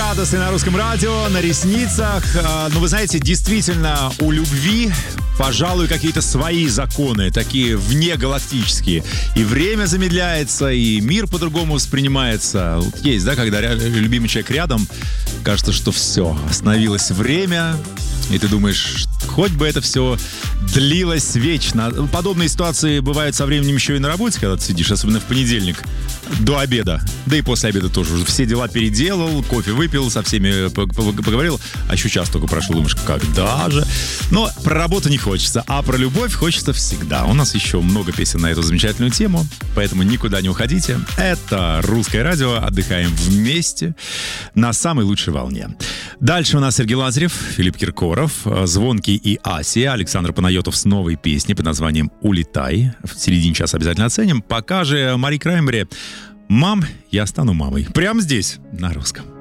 радостный на русском радио, на ресницах. Но вы знаете, действительно, у любви, пожалуй, какие-то свои законы, такие внегалактические. И время замедляется, и мир по-другому воспринимается. Вот есть, да, когда любимый человек рядом, кажется, что все, остановилось время, и ты думаешь, хоть бы это все длилось вечно. Подобные ситуации бывают со временем еще и на работе, когда ты сидишь, особенно в понедельник, до обеда. Да и после обеда тоже. Уже все дела переделал, кофе выпил, со всеми поговорил. А еще час только прошел, думаешь, когда же? Но про работу не хочется, а про любовь хочется всегда. У нас еще много песен на эту замечательную тему, поэтому никуда не уходите. Это «Русское радио». Отдыхаем вместе на самой лучшей волне. Дальше у нас Сергей Лазарев, Филипп Киркоров, Звонкий и Асия, Александр Панайотов с новой песней под названием «Улетай». В середине часа обязательно оценим. Пока же Мари Краймбери «Мам, я стану мамой». Прямо здесь, на русском.